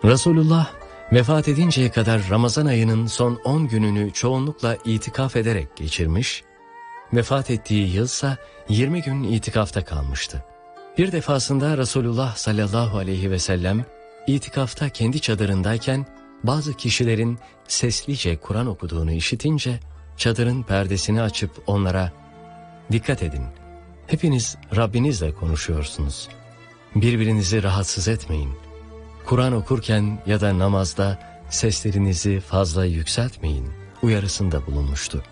Resulullah vefat edinceye kadar Ramazan ayının son 10 gününü çoğunlukla itikaf ederek geçirmiş, vefat ettiği yılsa 20 gün itikafta kalmıştı. Bir defasında Resulullah sallallahu aleyhi ve sellem itikafta kendi çadırındayken bazı kişilerin seslice Kur'an okuduğunu işitince çadırın perdesini açıp onlara "Dikkat edin, hepiniz Rabbinizle konuşuyorsunuz. Birbirinizi rahatsız etmeyin. Kur'an okurken ya da namazda seslerinizi fazla yükseltmeyin" uyarısında bulunmuştu.